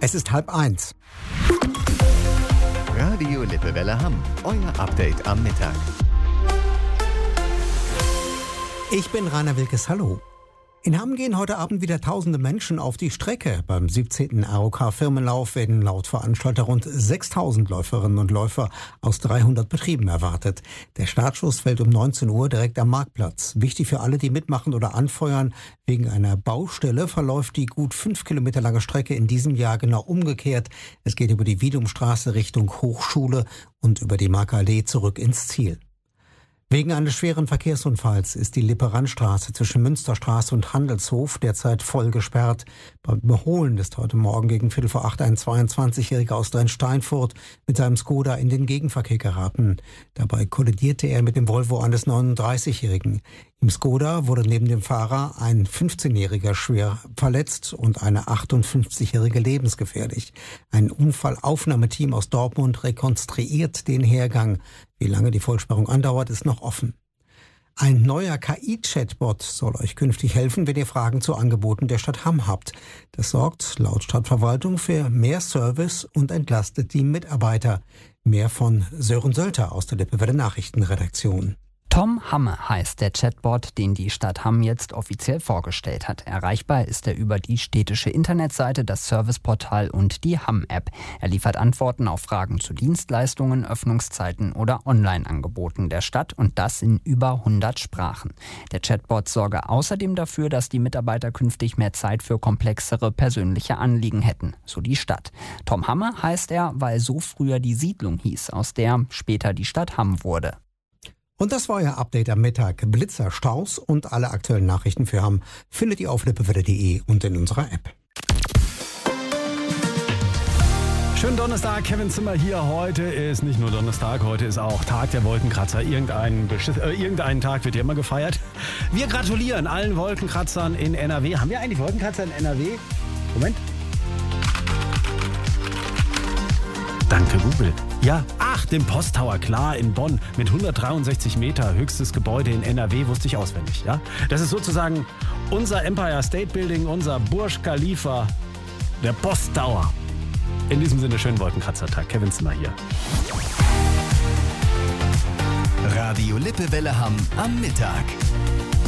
Es ist 12:30. Radio Lippewelle Hamm, euer Update am Mittag. Ich bin Rainer Wilkes, hallo. In Hamm gehen heute Abend wieder tausende Menschen auf die Strecke. Beim 17. AOK-Firmenlauf werden laut Veranstalter rund 6.000 Läuferinnen und Läufer aus 300 Betrieben erwartet. Der Startschuss fällt um 19 Uhr direkt am Marktplatz. Wichtig für alle, die mitmachen oder anfeuern: wegen einer Baustelle verläuft die gut 5 Kilometer lange Strecke in diesem Jahr genau umgekehrt. Es geht über die Wiedumstraße Richtung Hochschule und über die Markallee zurück ins Ziel. Wegen eines schweren Verkehrsunfalls ist die Lippe-Rand-Straße zwischen Münsterstraße und Handelshof derzeit voll gesperrt. Beim Überholen ist heute Morgen gegen 7:45 ein 22-Jähriger aus Drensteinfurt mit seinem Skoda in den Gegenverkehr geraten. Dabei kollidierte er mit dem Volvo eines 39-Jährigen. Im Skoda wurde neben dem Fahrer ein 15-Jähriger schwer verletzt und eine 58-Jährige lebensgefährlich. Ein Unfallaufnahmeteam aus Dortmund rekonstruiert den Hergang. Wie lange die Vollsperrung andauert, ist noch offen. Ein neuer KI-Chatbot soll euch künftig helfen, wenn ihr Fragen zu Angeboten der Stadt Hamm habt. Das sorgt laut Stadtverwaltung für mehr Service und entlastet die Mitarbeiter. Mehr von Sören Sölter aus der Lippewelle Nachrichtenredaktion. Tom Hamme heißt der Chatbot, den die Stadt Hamm jetzt offiziell vorgestellt hat. Erreichbar ist er über die städtische Internetseite, das Serviceportal und die Hamm-App. Er liefert Antworten auf Fragen zu Dienstleistungen, Öffnungszeiten oder Online-Angeboten der Stadt, und das in über 100 Sprachen. Der Chatbot sorge außerdem dafür, dass die Mitarbeiter künftig mehr Zeit für komplexere persönliche Anliegen hätten, so die Stadt. Tom Hamme heißt er, weil so früher die Siedlung hieß, aus der später die Stadt Hamm wurde. Und das war euer Update am Mittag. Blitzer, Staus und alle aktuellen Nachrichten für Hamm findet ihr auf lippewelle.de und in unserer App. Schönen Donnerstag, Kevin Zimmer hier. Heute ist nicht nur Donnerstag, heute ist auch Tag der Wolkenkratzer. Irgendeinen Tag wird ja immer gefeiert. Wir gratulieren allen Wolkenkratzern in NRW. Haben wir eigentlich Wolkenkratzer in NRW? Moment. Danke, Google. Ja, dem Posttower, klar, in Bonn mit 163 Meter, höchstes Gebäude in NRW, wusste ich auswendig. Ja? Das ist sozusagen unser Empire State Building, unser Burj Khalifa, der Posttower. In diesem Sinne, schönen Wolkenkratzer-Tag. Kevin Zimmer hier. Radio Lippewelle Hamm am Mittag.